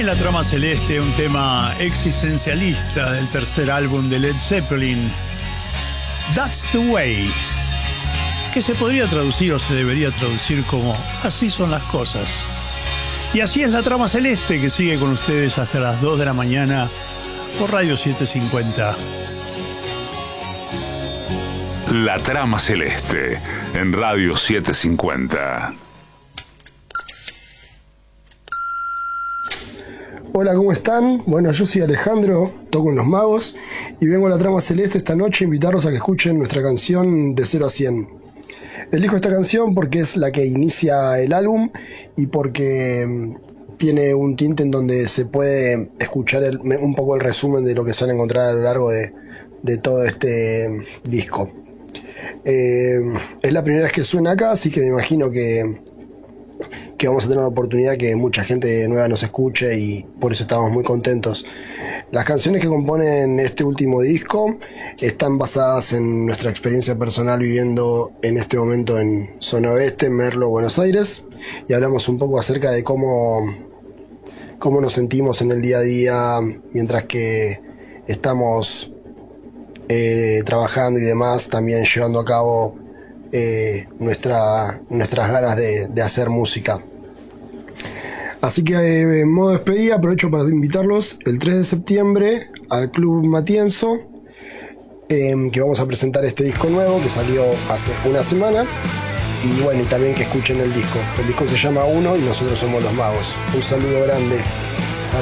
La Trama Celeste, un tema existencialista del tercer álbum de Led Zeppelin, That's the Way, que se podría traducir o se debería traducir como Así son las cosas. Y así es La Trama Celeste, que sigue con ustedes hasta las 2 de la mañana por Radio 750. La Trama Celeste en Radio 750. Hola, ¿cómo están? Bueno, yo soy Alejandro, toco en Los Magos y vengo a La Trama Celeste esta noche a invitarlos a que escuchen nuestra canción De 0 a 100. Elijo esta canción porque es la que inicia el álbum y porque tiene un tinte en donde se puede escuchar un poco el resumen de lo que se van a encontrar a lo largo de todo este disco. Es la primera vez que suena acá, así que me imagino que vamos a tener una oportunidad que mucha gente nueva nos escuche y por eso estamos muy contentos. Las canciones que componen este último disco están basadas en nuestra experiencia personal viviendo en este momento en Zona Oeste, Merlo, Buenos Aires, y hablamos un poco acerca de cómo nos sentimos en el día a día mientras que estamos trabajando y demás, también llevando a cabo nuestras ganas de hacer música. Así que en modo despedida aprovecho para invitarlos el 3 de septiembre al Club Matienzo, que vamos a presentar este disco nuevo que salió hace una semana, y bueno, y también que escuchen el disco. El disco se llama Uno y nosotros somos Los Magos. Un saludo grande.